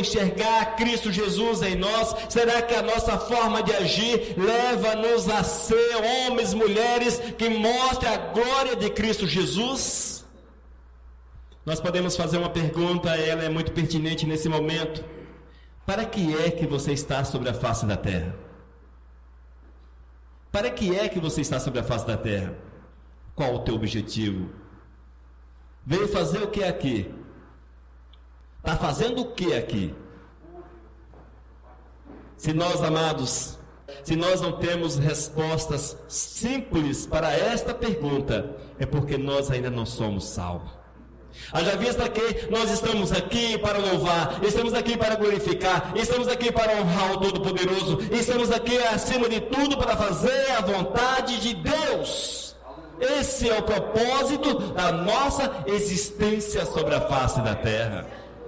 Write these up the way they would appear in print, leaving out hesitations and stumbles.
enxergar Cristo Jesus em nós? Será que a nossa forma de agir leva-nos a ser homens, mulheres que mostrem a glória de Cristo Jesus? Nós podemos fazer uma pergunta, ela é muito pertinente nesse momento. Para que é que você está sobre a face da terra? Para que é que você está sobre a face da terra? Qual o teu objetivo? Veio fazer o que aqui? Está fazendo o que aqui? Se nós, amados, se nós não temos respostas simples para esta pergunta, é porque nós ainda não somos salvos. Haja vista que nós estamos aqui para louvar, estamos aqui para glorificar, estamos aqui para honrar o Todo-Poderoso, estamos aqui acima de tudo para fazer a vontade de Deus. Esse é o propósito da nossa existência sobre a face da terra.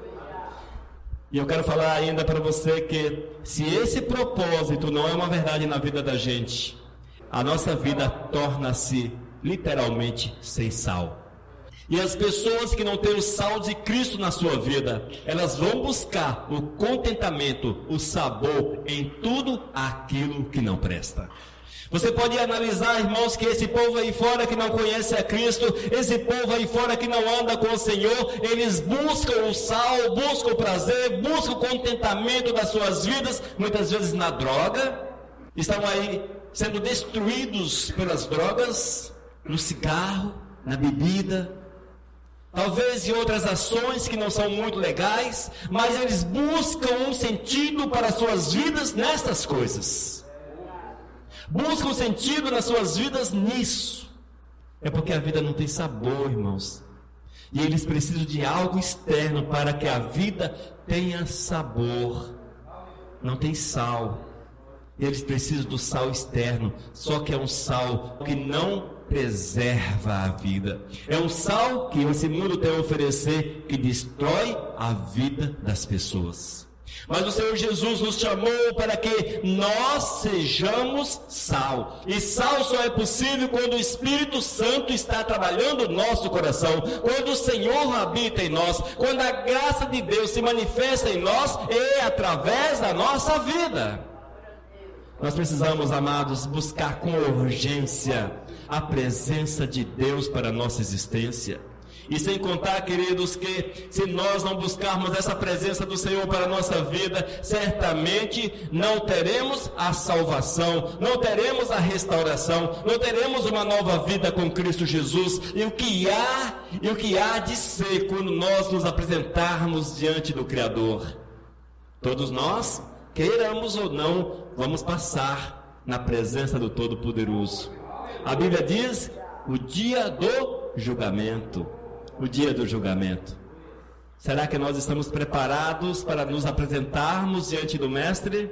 E eu quero falar ainda para você que se esse propósito não é uma verdade na vida da gente, a nossa vida torna-se literalmente sem sal. E as pessoas que não têm o sal de Cristo na sua vida, elas vão buscar o contentamento, o sabor em tudo aquilo que não presta. Você pode analisar, irmãos, que esse povo aí fora que não conhece a Cristo, esse povo aí fora que não anda com o Senhor, eles buscam o sal, buscam o prazer, buscam o contentamento das suas vidas, muitas vezes na droga, estão aí sendo destruídos pelas drogas, no cigarro, na bebida, talvez em outras ações que não são muito legais, mas eles buscam um sentido para as suas vidas nestas coisas. Buscam sentido nas suas vidas nisso. É porque a vida não tem sabor, irmãos. E eles precisam de algo externo para que a vida tenha sabor. Não tem sal. Eles precisam do sal externo. Só que é um sal que não preserva a vida. É um sal que esse mundo tem a oferecer, que destrói a vida das pessoas. Mas o Senhor Jesus nos chamou para que nós sejamos sal. E sal só é possível quando o Espírito Santo está trabalhando no nosso coração, quando o Senhor habita em nós, quando a graça de Deus se manifesta em nós e através da nossa vida. Nós precisamos, amados, buscar com urgência a presença de Deus para a nossa existência. E sem contar, queridos, que se nós não buscarmos essa presença do Senhor para a nossa vida, certamente não teremos a salvação, não teremos a restauração, não teremos uma nova vida com Cristo Jesus. E o que há de ser quando nós nos apresentarmos diante do Criador? Todos nós, queiramos ou não, vamos passar na presença do Todo-Poderoso. A Bíblia diz, o dia do julgamento. O dia do julgamento. Será que nós estamos preparados para nos apresentarmos diante do Mestre?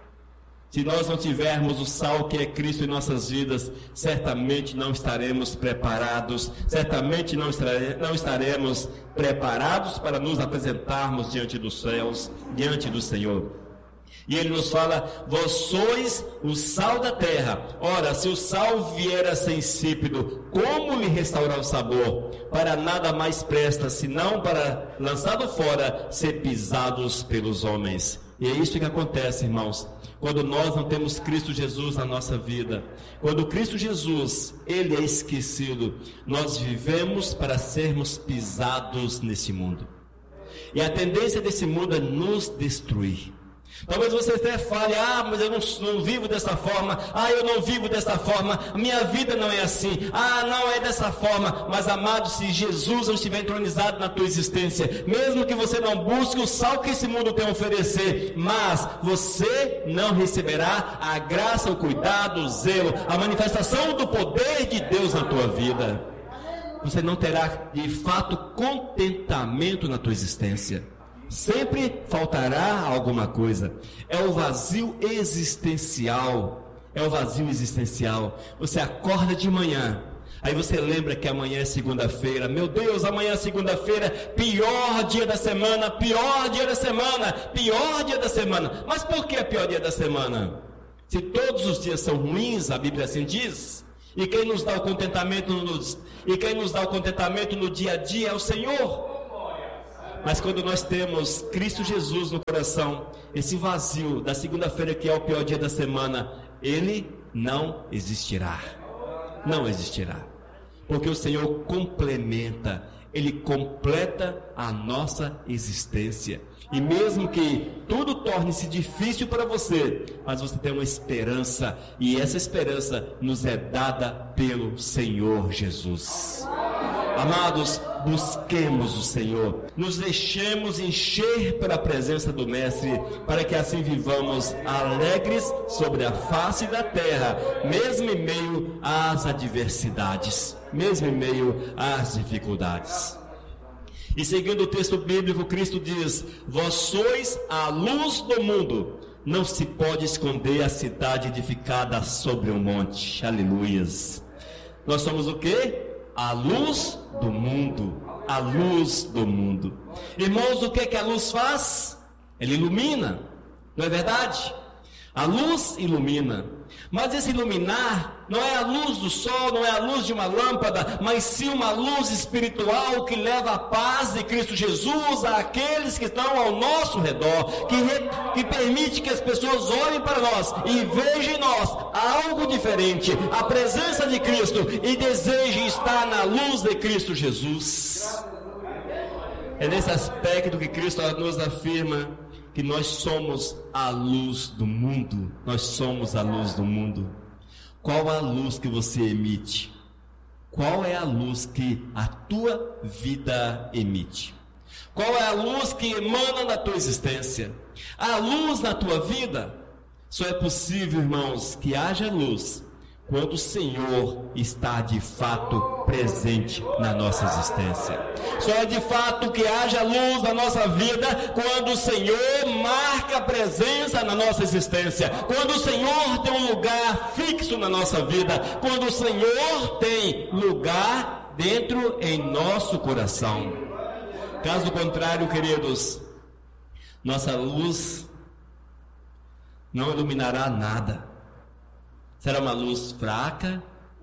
Se nós não tivermos o sal que é Cristo em nossas vidas, certamente não estaremos preparados, certamente não estaremos preparados para nos apresentarmos diante dos céus, diante do Senhor. E ele nos fala, vós sois o sal da terra. Ora, se o sal vier a ser insípido, como lhe restaurar o sabor? Para nada mais presta, senão para, lançado fora, ser pisados pelos homens. E é isso que acontece, irmãos, quando nós não temos Cristo Jesus na nossa vida. Quando Cristo Jesus, Ele é esquecido, nós vivemos para sermos pisados nesse mundo. E a tendência desse mundo é nos destruir. Talvez você até fale, mas eu não vivo dessa forma, eu não vivo dessa forma, minha vida não é assim, não é dessa forma. Mas amado, se Jesus não estiver entronizado na tua existência, mesmo que você não busque o sal que esse mundo tem a oferecer, mas você não receberá a graça, o cuidado, o zelo, a manifestação do poder de Deus na tua vida. Você não terá de fato contentamento na tua existência. Sempre faltará alguma coisa. É o vazio existencial. É o vazio existencial. Você acorda de manhã, aí você lembra que amanhã é segunda-feira. Meu Deus, amanhã é segunda-feira, pior dia da semana, pior dia da semana, pior dia da semana. Mas por que é pior dia da semana? Se todos os dias são ruins, a Bíblia assim diz. E quem nos dá o contentamento no dia a dia é o Senhor. Mas quando nós temos Cristo Jesus no coração, esse vazio da segunda-feira, que é o pior dia da semana, ele não existirá. Não existirá. Porque o Senhor complementa, Ele completa a nossa existência. E mesmo que tudo torne-se difícil para você, mas você tem uma esperança, e essa esperança nos é dada pelo Senhor Jesus. Amados, busquemos o Senhor, nos deixemos encher pela presença do Mestre, para que assim vivamos alegres sobre a face da terra, mesmo em meio às adversidades, mesmo em meio às dificuldades. E seguindo o texto bíblico, Cristo diz: vós sois a luz do mundo, não se pode esconder a cidade edificada sobre um monte. Aleluias. Nós somos o quê? A luz do mundo, a luz do mundo. Irmãos, o que é que a luz faz? Ela ilumina, não é verdade? A luz ilumina, mas esse iluminar não é a luz do sol, não é a luz de uma lâmpada, mas sim uma luz espiritual que leva a paz de Cristo Jesus àqueles que estão ao nosso redor, que permite que as pessoas olhem para nós e vejam em nós algo diferente, a presença de Cristo, e desejem estar na luz de Cristo Jesus. É nesse aspecto que Cristo nos afirma que nós somos a luz do mundo. Nós somos a luz do mundo. Qual a luz que você emite? Qual é a luz que a tua vida emite? Qual é a luz que emana da tua existência? A luz na tua vida? Só é possível, irmãos, que haja luz quando o Senhor está de fato presente na nossa existência. Só é de fato que haja luz na nossa vida quando o Senhor marca a presença na nossa existência, quando o Senhor tem um lugar fixo na nossa vida, quando o Senhor tem lugar dentro em nosso coração. Caso contrário, queridos, nossa luz não iluminará nada. Será uma luz fraca,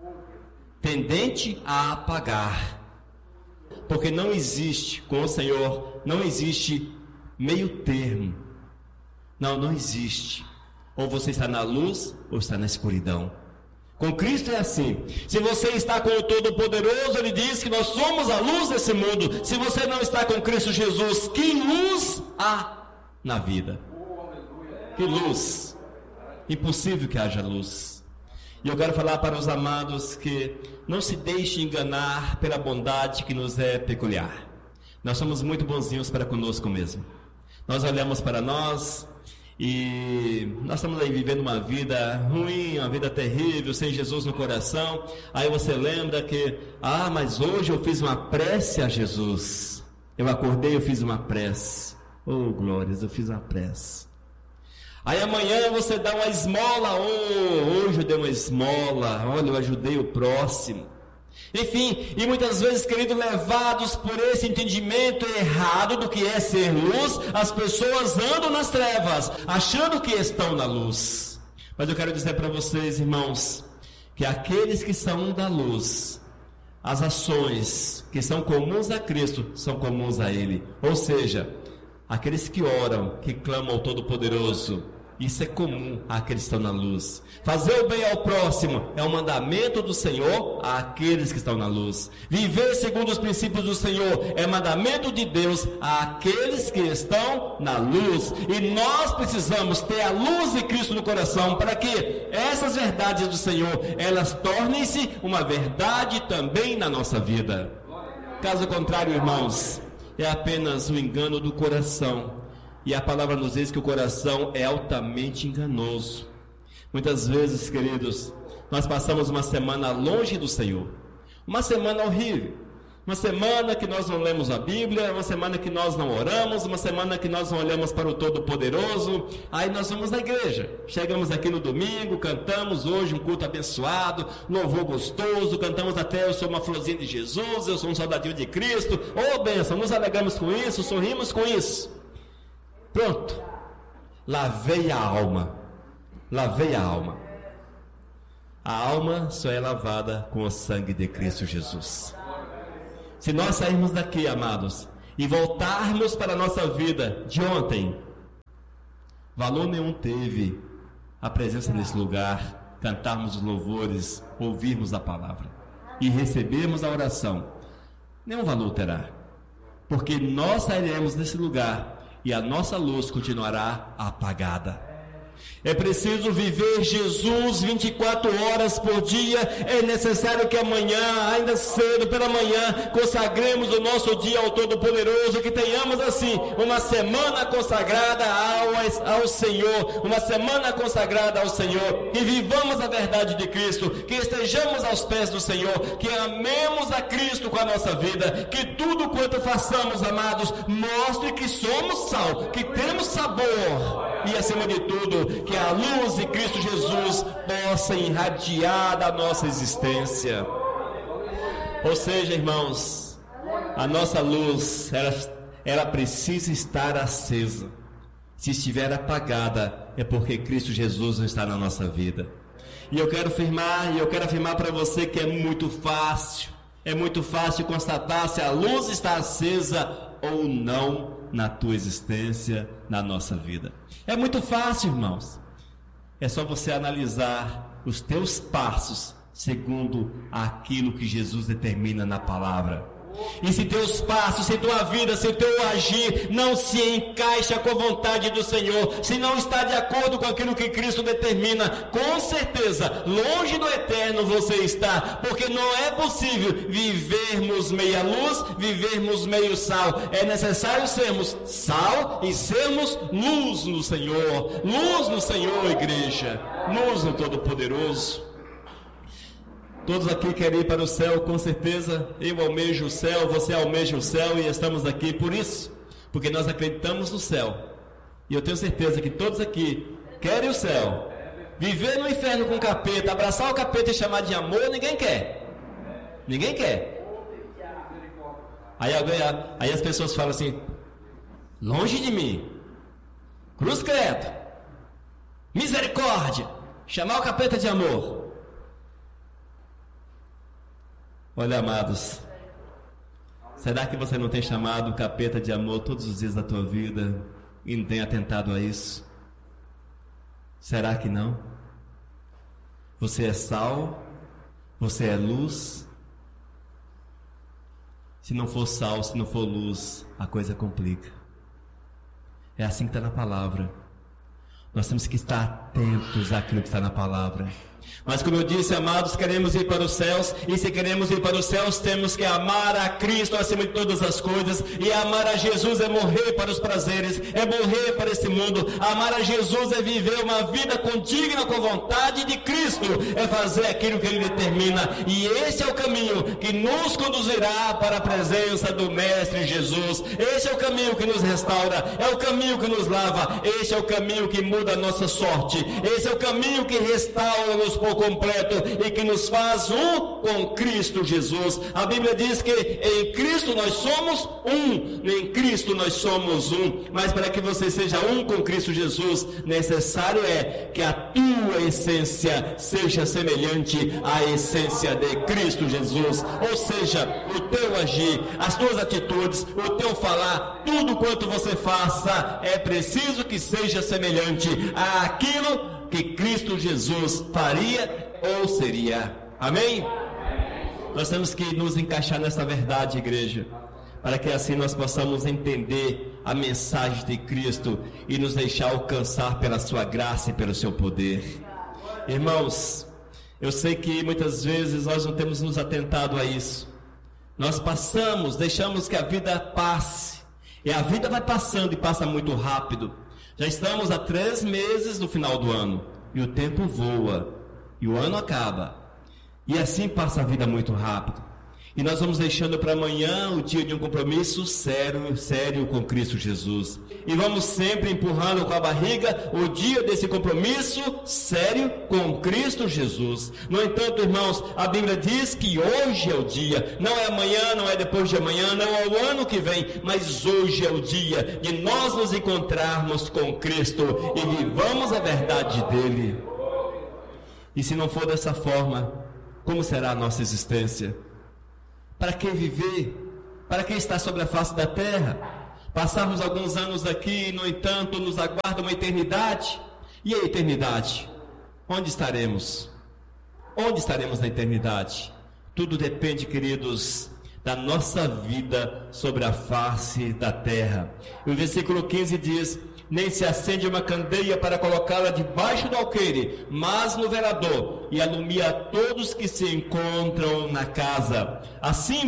tendente a apagar. Porque não existe, com o Senhor, não existe meio termo. Não existe. Ou você está na luz, ou está na escuridão. Com Cristo é assim. Se você está com o Todo-Poderoso, Ele diz que nós somos a luz desse mundo. Se você não está com Cristo Jesus, que luz há na vida? Que luz? Impossível que haja luz. E eu quero falar para os amados que não se deixe enganar pela bondade que nos é peculiar. Nós somos muito bonzinhos para conosco mesmo. Nós olhamos para nós e nós estamos aí vivendo uma vida ruim, uma vida terrível, sem Jesus no coração. Aí você lembra que, mas hoje eu fiz uma prece a Jesus. Eu acordei, eu fiz uma prece. Oh, glórias, eu fiz uma prece. Aí amanhã você dá uma esmola, hoje eu dei uma esmola, olha, eu ajudei o próximo. Enfim, e muitas vezes, queridos, levados por esse entendimento errado do que é ser luz, as pessoas andam nas trevas, achando que estão na luz. Mas eu quero dizer para vocês, irmãos, que aqueles que são da luz, as ações que são comuns a Cristo, são comuns a Ele. Ou seja, aqueles que oram, que clamam ao Todo-Poderoso, isso é comum àqueles que estão na luz. Fazer o bem ao próximo é um mandamento do Senhor àqueles que estão na luz. Viver segundo os princípios do Senhor é mandamento de Deus àqueles que estão na luz. E nós precisamos ter a luz de Cristo no coração para que essas verdades do Senhor, elas tornem-se uma verdade também na nossa vida. Caso contrário, irmãos, é apenas o engano do coração. E a palavra nos diz que o coração é altamente enganoso. Muitas vezes, queridos, nós passamos uma semana longe do Senhor. Uma semana horrível. Uma semana que nós não lemos a Bíblia, uma semana que nós não oramos, uma semana que nós não olhamos para o Todo-Poderoso. Aí nós vamos na igreja. Chegamos aqui no domingo, cantamos hoje um culto abençoado, louvor gostoso, cantamos até eu sou uma florzinha de Jesus, eu sou um soldadinho de Cristo. Oh, bênção, nos alegramos com isso, sorrimos com isso. Pronto, lavei a alma. Lavei a alma. A alma só é lavada com o sangue de Cristo Jesus. Se nós sairmos daqui, amados, e voltarmos para a nossa vida de ontem, valor nenhum teve a presença nesse lugar, cantarmos os louvores, ouvirmos a palavra e recebermos a oração. Nenhum valor terá, porque nós sairemos desse lugar e a nossa luz continuará apagada. É preciso viver Jesus 24 horas por dia. É necessário que amanhã, ainda cedo pela manhã, consagremos o nosso dia ao Todo-Poderoso, que tenhamos assim uma semana consagrada ao Senhor, uma semana consagrada ao Senhor, que vivamos a verdade de Cristo, que estejamos aos pés do Senhor, que amemos a Cristo com a nossa vida, que tudo quanto façamos, amados, mostre que somos sal, que temos sabor e, acima de tudo, que a luz de Cristo Jesus possa irradiar da nossa existência. Ou seja, irmãos, a nossa luz, ela precisa estar acesa. Se estiver apagada, é porque Cristo Jesus não está na nossa vida. E eu quero afirmar para você que é muito fácil constatar se a luz está acesa ou não na tua existência, na nossa vida. É muito fácil, irmãos. É só você analisar os teus passos segundo aquilo que Jesus determina na palavra. E se teus passos, se tua vida, se teu agir não se encaixa com a vontade do Senhor, se não está de acordo com aquilo que Cristo determina, com certeza, longe do eterno você está, porque não é possível vivermos meia luz, vivermos meio sal. É necessário sermos sal e sermos luz no Senhor, igreja, luz no Todo-Poderoso. Todos aqui querem ir para o céu, com certeza. Eu almejo o céu, você almeja o céu, e estamos aqui por isso, porque nós acreditamos no céu. E eu tenho certeza que todos aqui querem o céu. Viver no inferno com o capeta, abraçar o capeta e chamar de amor, ninguém quer. Ninguém quer. Aí as pessoas falam assim: longe de mim, cruz credo, misericórdia, chamar o capeta de amor. Olha, amados, será que você não tem chamado o capeta de amor todos os dias da tua vida e não tem atentado a isso? Será que não? Você é sal, você é luz. Se não for sal, se não for luz, a coisa complica. É assim que está na palavra. Nós temos que estar atentos àquilo que está na palavra. Mas como eu disse, amados, queremos ir para os céus, e se queremos ir para os céus, temos que amar a Cristo acima de todas as coisas, e amar a Jesus é morrer para os prazeres, é morrer para esse mundo. Amar a Jesus é viver uma vida condigna com a vontade de Cristo, é fazer aquilo que Ele determina, e esse é o caminho que nos conduzirá para a presença do Mestre Jesus. Esse é o caminho que nos restaura, é o caminho que nos lava, esse é o caminho que muda a nossa sorte, esse é o caminho que restaura-nos por completo e que nos faz um com Cristo Jesus. A Bíblia diz que em Cristo nós somos um, em Cristo nós somos um. Mas para que você seja um com Cristo Jesus, necessário é que a tua essência seja semelhante à essência de Cristo Jesus. Ou seja, o teu agir, as tuas atitudes, o teu falar, tudo quanto você faça, é preciso que seja semelhante àquilo que Cristo Jesus faria ou seria. Amém? Nós temos que nos encaixar nessa verdade, igreja, para que assim nós possamos entender a mensagem de Cristo e nos deixar alcançar pela sua graça e pelo seu poder. Irmãos, eu sei que muitas vezes nós não temos nos atentado a isso. Nós deixamos que a vida passe, e a vida vai passando e passa muito rápido. Já estamos há 3 meses no final do ano, e o tempo voa, e o ano acaba, e assim passa a vida muito rápido. E nós vamos deixando para amanhã o dia de um compromisso sério com Cristo Jesus. E vamos sempre empurrando com a barriga o dia desse compromisso sério com Cristo Jesus. No entanto, irmãos, a Bíblia diz que hoje é o dia. Não é amanhã, não é depois de amanhã, não é o ano que vem, mas hoje é o dia de nós nos encontrarmos com Cristo e vivamos a verdade dele. E se não for dessa forma, como será a nossa existência? Para que viver? para quem está sobre a face da terra. Passarmos alguns anos aqui, no entanto, nos aguarda uma eternidade. E a eternidade? Onde estaremos? Onde estaremos na eternidade? Tudo depende, queridos, da nossa vida sobre a face da terra. E o versículo 15 diz: nem se acende uma candeia para colocá-la debaixo do alqueire, mas no velador, e alumia a todos que se encontram na casa. Assim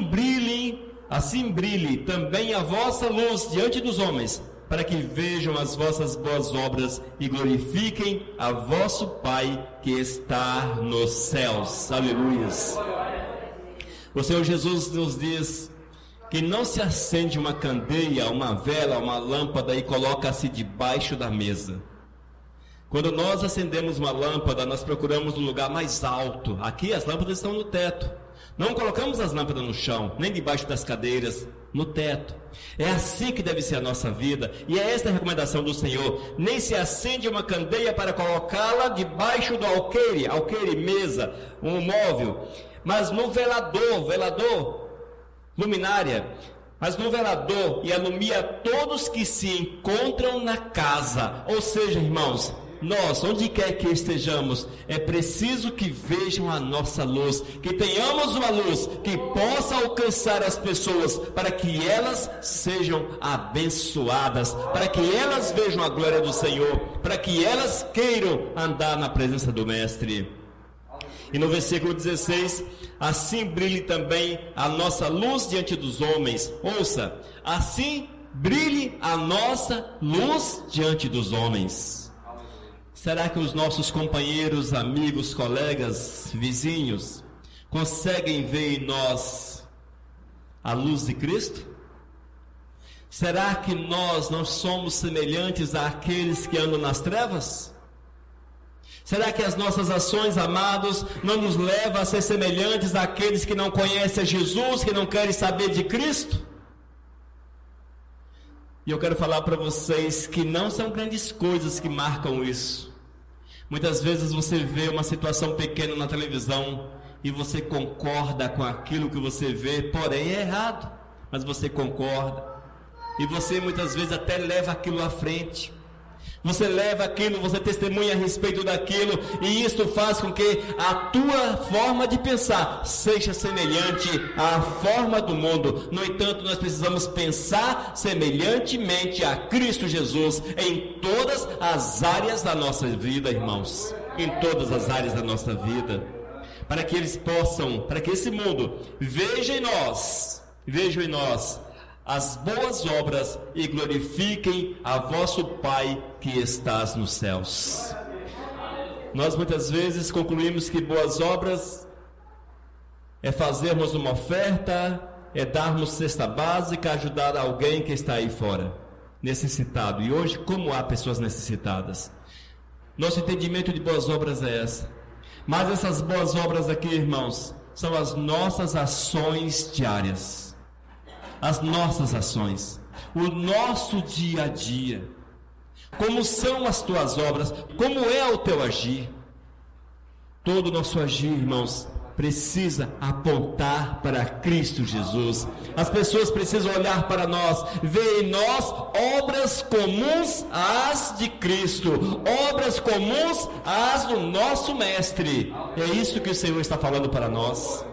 brilhe também a vossa luz diante dos homens, para que vejam as vossas boas obras e glorifiquem a vosso Pai que está nos céus. Aleluias. O Senhor Jesus nos diz que não se acende uma candeia, uma vela, uma lâmpada e coloca-se debaixo da mesa. Quando nós acendemos uma lâmpada, nós procuramos um lugar mais alto. Aqui as lâmpadas estão no teto. Não colocamos as lâmpadas no chão, nem debaixo das cadeiras, no teto. É assim que deve ser a nossa vida, e é esta a recomendação do Senhor. Nem se acende uma candeia para colocá-la debaixo do alqueire, mesa, um móvel, mas no velador, luminária, mas no velador, e alumia todos que se encontram na casa. Ou seja, irmãos, nós, onde quer que estejamos, é preciso que vejam a nossa luz, que tenhamos uma luz que possa alcançar as pessoas, para que elas sejam abençoadas, para que elas vejam a glória do Senhor, para que elas queiram andar na presença do Mestre. E no versículo 16, assim brilhe também a nossa luz diante dos homens. Ouça, assim brilhe a nossa luz diante dos homens. Será que os nossos companheiros, amigos, colegas, vizinhos, conseguem ver em nós a luz de Cristo? Será que nós não somos semelhantes àqueles que andam nas trevas? Será que as nossas ações, amados, não nos levam a ser semelhantes àqueles que não conhecem a Jesus, que não querem saber de Cristo? E eu quero falar para vocês que não são grandes coisas que marcam isso. Muitas vezes você vê uma situação pequena na televisão e você concorda com aquilo que você vê, porém é errado, mas você concorda. E você muitas vezes até leva aquilo à frente. Você leva aquilo, você testemunha a respeito daquilo, e isto faz com que a tua forma de pensar seja semelhante à forma do mundo. No entanto, nós precisamos pensar semelhantemente a Cristo Jesus em todas as áreas da nossa vida, irmãos. Em todas as áreas da nossa vida. Para que eles possam, para que esse mundo veja em nós as boas obras e glorifiquem a vosso Pai que estás nos céus. Nós muitas vezes concluímos que boas obras é fazermos uma oferta, é darmos cesta básica, ajudar alguém que está aí fora, necessitado. E hoje, como há pessoas necessitadas? Nosso entendimento de boas obras é essa. Mas essas boas obras aqui, irmãos, são as nossas ações diárias. As nossas ações, o nosso dia a dia. Como são as tuas obras? Como é o teu agir? Todo o nosso agir, irmãos, precisa apontar para Cristo Jesus. As pessoas precisam olhar para nós, ver em nós obras comuns às de Cristo, obras comuns às do nosso Mestre. É isso que o Senhor está falando para nós.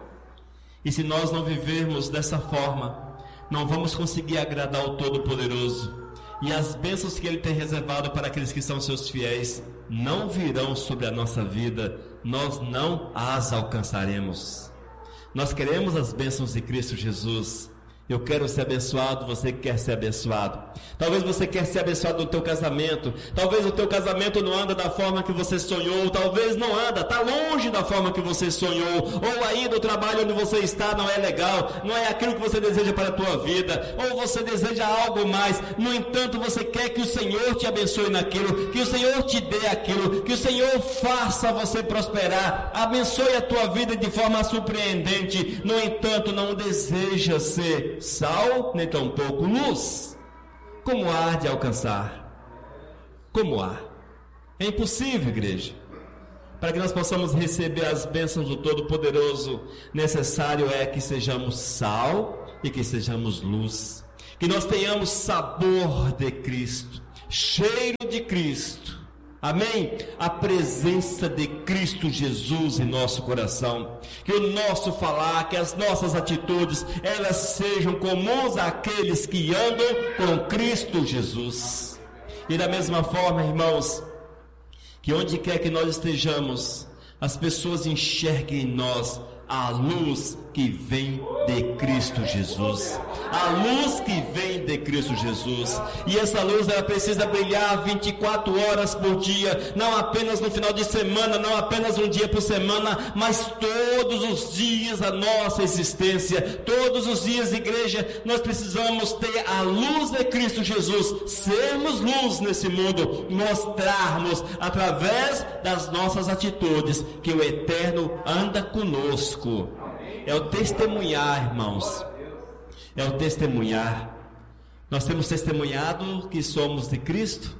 E se nós não vivermos dessa forma, não vamos conseguir agradar o Todo-Poderoso. E as bênçãos que Ele tem reservado para aqueles que são seus fiéis não virão sobre a nossa vida. Nós não as alcançaremos. Nós queremos as bênçãos de Cristo Jesus. Eu quero ser abençoado, você quer ser abençoado. Talvez você quer ser abençoado no teu casamento. Talvez o teu casamento não anda da forma que você sonhou. Talvez não anda, está longe da forma que você sonhou. Ou ainda o trabalho onde você está não é legal. Não é aquilo que você deseja para a tua vida. Ou você deseja algo mais. No entanto, você quer que o Senhor te abençoe naquilo. Que o Senhor te dê aquilo. Que o Senhor faça você prosperar. Abençoe a tua vida de forma surpreendente. No entanto, não deseja ser sal, nem tampouco luz. Como há de alcançar? Como há? É impossível, igreja. Para que nós possamos receber as bênçãos do Todo-Poderoso, necessário é que sejamos sal e que sejamos luz, que nós tenhamos sabor de Cristo, cheiro de Cristo, amém? A presença de Cristo Jesus em nosso coração, que o nosso falar, que as nossas atitudes, elas sejam comuns àqueles que andam com Cristo Jesus. E da mesma forma, irmãos, que onde quer que nós estejamos, as pessoas enxerguem em nós a luz que vem de Cristo Jesus. A luz que vem de Cristo Jesus. E essa luz, ela precisa brilhar 24 horas por dia, não apenas no final de semana, não apenas um dia por semana, mas todos os dias da nossa existência, todos os dias, igreja, nós precisamos ter a luz de Cristo Jesus, sermos luz nesse mundo, mostrarmos através das nossas atitudes que o Eterno anda conosco. É o testemunhar, irmãos. É o testemunhar. Nós temos testemunhado que somos de Cristo.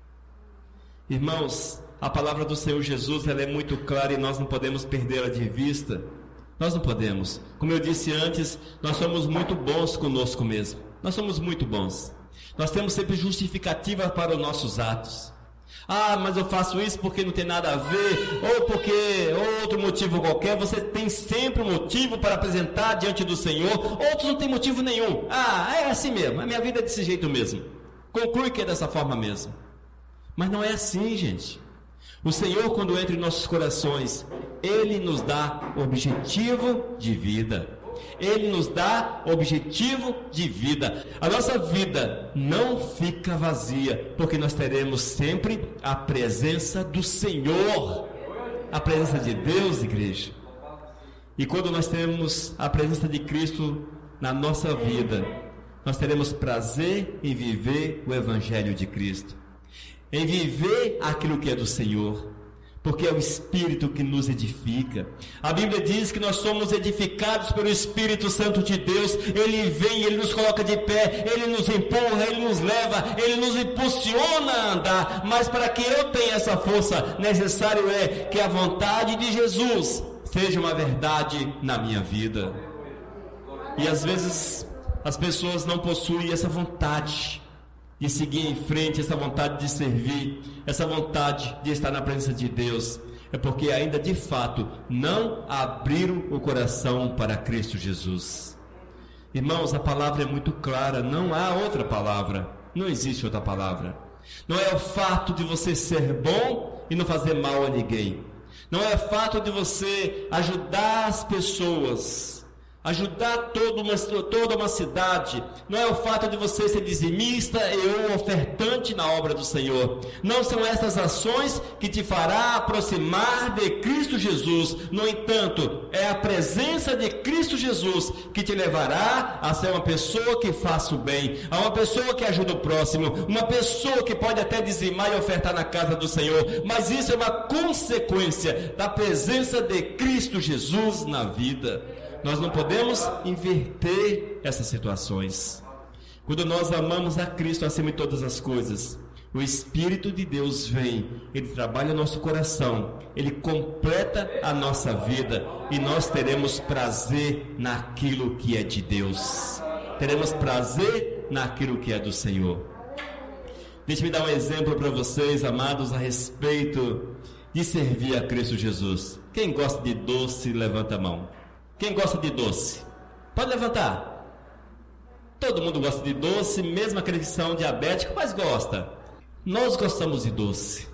Irmãos, a palavra do Senhor Jesus, ela é muito clara e nós não podemos perdê-la de vista. Nós não podemos. Como eu disse antes, nós somos muito bons conosco mesmo. Nós somos muito bons. Nós temos sempre justificativa para os nossos atos. Ah, mas eu faço isso porque não tem nada a ver, ou porque outro motivo qualquer. Você tem sempre um motivo para apresentar diante do Senhor. Outros não tem motivo nenhum. Ah, é assim mesmo, a minha vida é desse jeito mesmo. Conclui que é dessa forma mesmo. Mas não é assim, gente. O Senhor, quando entra em nossos corações, Ele nos dá objetivo de vida. Ele nos dá objetivo de vida. A nossa vida não fica vazia, porque nós teremos sempre a presença do Senhor, a presença de Deus, igreja. E quando nós temos a presença de Cristo na nossa vida, nós teremos prazer em viver o Evangelho de Cristo, em viver aquilo que é do Senhor, porque é o Espírito que nos edifica. A Bíblia diz que nós somos edificados pelo Espírito Santo de Deus. Ele vem, Ele nos coloca de pé, Ele nos empurra, Ele nos leva, Ele nos impulsiona a andar. Mas para que eu tenha essa força, necessário é que a vontade de Jesus seja uma verdade na minha vida. E às vezes as pessoas não possuem essa vontade de seguir em frente, essa vontade de servir, essa vontade de estar na presença de Deus, é porque ainda de fato não abriram o coração para Cristo Jesus. Irmãos, a palavra é muito clara, não há outra palavra, não existe outra palavra. Não é o fato de você ser bom e não fazer mal a ninguém, não é o fato de você ajudar as pessoas, ajudar toda uma cidade, não é o fato de você ser dizimista e um ofertante na obra do Senhor. Não são essas ações que te fará aproximar de Cristo Jesus. No entanto, é a presença de Cristo Jesus que te levará a ser uma pessoa que faça o bem, a uma pessoa que ajuda o próximo, uma pessoa que pode até dizimar e ofertar na casa do Senhor, mas isso é uma consequência da presença de Cristo Jesus na vida. Nós não podemos inverter essas situações. Quando nós amamos a Cristo acima de todas as coisas, o Espírito de Deus vem, Ele trabalha no nosso coração, Ele completa a nossa vida e nós teremos prazer naquilo que é de Deus. Teremos prazer naquilo que é do Senhor. Deixe-me dar um exemplo para vocês, amados, a respeito de servir a Cristo Jesus. Quem gosta de doce, levanta a mão. Quem gosta de doce? Pode levantar. Todo mundo gosta de doce, mesmo aqueles que são diabéticos, mas gosta. Nós gostamos de doce.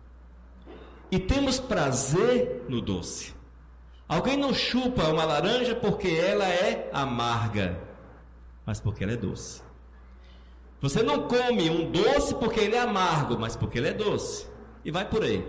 E temos prazer no doce. Alguém não chupa uma laranja porque ela é amarga, mas porque ela é doce. Você não come um doce porque ele é amargo, mas porque ele é doce. E vai por aí.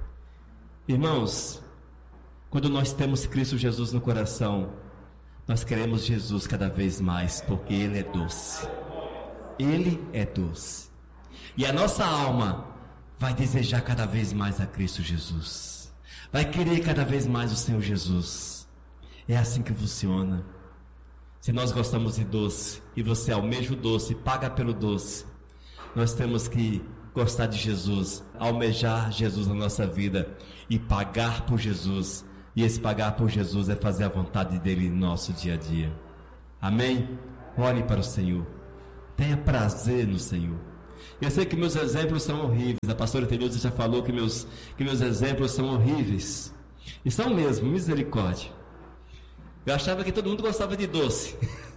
Irmãos, quando nós temos Cristo Jesus no coração, nós queremos Jesus cada vez mais, porque Ele é doce. Ele é doce. E a nossa alma vai desejar cada vez mais a Cristo Jesus. Vai querer cada vez mais o Senhor Jesus. É assim que funciona. Se nós gostamos de doce, e você almeja o doce, paga pelo doce, nós temos que gostar de Jesus, almejar Jesus na nossa vida e pagar por Jesus. E esse pagar por Jesus é fazer a vontade dele no nosso dia a dia. Amém? Ore para o Senhor. Tenha prazer no Senhor. Eu sei que meus exemplos são horríveis. A pastora Tereza já falou que meus exemplos são horríveis. E são mesmo, misericórdia. Eu achava que todo mundo gostava de doce.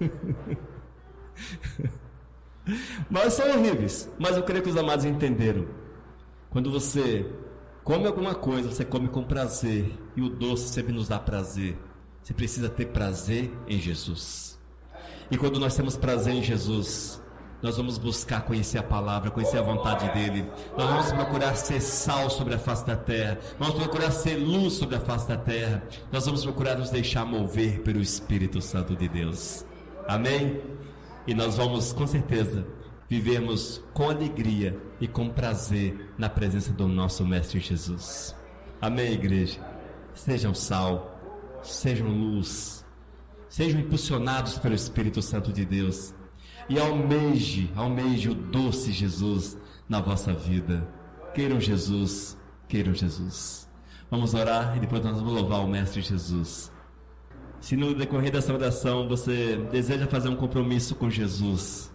Mas são horríveis. Mas eu creio que os amados entenderam. Quando você come alguma coisa, você come com prazer. E o doce sempre nos dá prazer. Você precisa ter prazer em Jesus. E quando nós temos prazer em Jesus, nós vamos buscar conhecer a palavra, conhecer a vontade dele. Nós vamos procurar ser sal sobre a face da terra. Vamos procurar ser luz sobre a face da terra. Nós vamos procurar nos deixar mover pelo Espírito Santo de Deus. Amém? E nós vamos, com certeza, vivermos com alegria e com prazer na presença do nosso Mestre Jesus. Amém, igreja? Sejam sal, sejam luz, sejam impulsionados pelo Espírito Santo de Deus. E almeje o doce Jesus na vossa vida. Queiram Jesus, queiram Jesus. Vamos orar e depois nós vamos louvar o Mestre Jesus. Se no decorrer dessa oração você deseja fazer um compromisso com Jesus,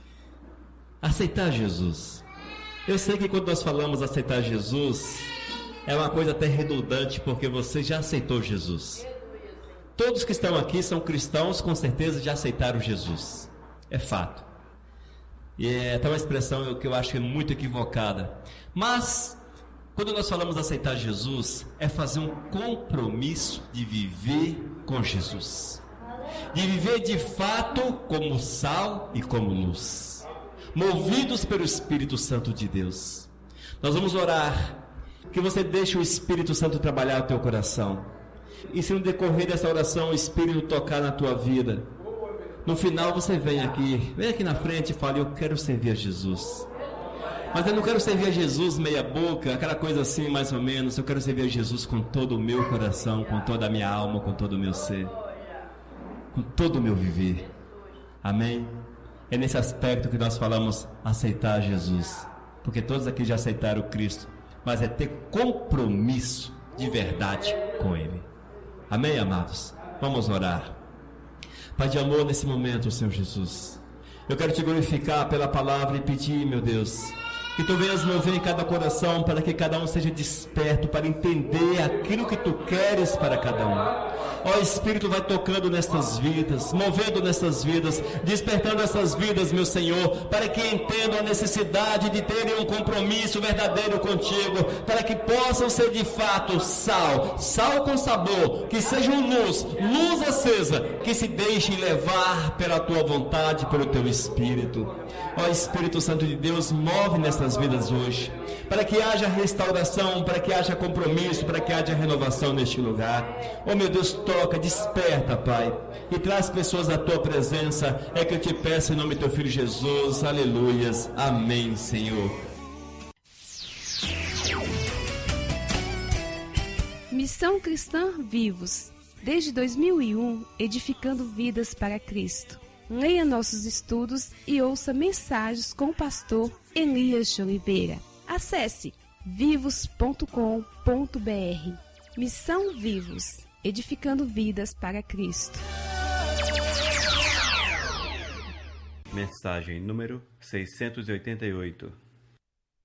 aceitar Jesus. Eu sei que quando nós falamos aceitar Jesus, é uma coisa até redundante, porque você já aceitou Jesus. Todos que estão aqui são cristãos, com certeza já aceitaram Jesus. É fato. E é até uma expressão que eu acho que é muito equivocada. Mas, quando nós falamos aceitar Jesus, é fazer um compromisso de viver com Jesus. De viver de fato como sal e como luz. Movidos pelo Espírito Santo de Deus. Nós vamos orar que você deixe o Espírito Santo trabalhar o teu coração. E se no decorrer dessa oração o Espírito tocar na tua vida, no final você vem aqui na frente e fala: eu quero servir a Jesus. Mas eu não quero servir a Jesus meia boca, aquela coisa assim mais ou menos. Eu quero servir a Jesus com todo o meu coração, com toda a minha alma, com todo o meu ser, com todo o meu viver. Amém? É nesse aspecto que nós falamos aceitar Jesus, porque todos aqui já aceitaram Cristo, mas é ter compromisso de verdade com Ele. Amém, amados? Vamos orar. Pai de amor, nesse momento, Senhor Jesus, eu quero te glorificar pela palavra e pedir, meu Deus, que tu venhas mover em cada coração, para que cada um seja desperto, para entender aquilo que tu queres para cada um. Ó Espírito, vai tocando nestas vidas, movendo nestas vidas, despertando essas vidas, meu Senhor, para que entendam a necessidade de terem um compromisso verdadeiro contigo, para que possam ser de fato sal com sabor, que sejam luz acesa, que se deixem levar pela tua vontade, pelo teu Espírito. Ó Espírito Santo de Deus, move nestas vidas hoje, para que haja restauração, para que haja compromisso, para que haja renovação neste lugar. Ó meu Deus, toca, desperta, Pai, e traz pessoas à tua presença. É que eu te peço em nome do teu Filho Jesus. Aleluias. Amém, Senhor. Missão Cristã Vivos, desde 2001, edificando vidas para Cristo. Leia nossos estudos e ouça mensagens com o pastor Elias de Oliveira. Acesse vivos.com.br. Missão Vivos, edificando vidas para Cristo. Mensagem número 688.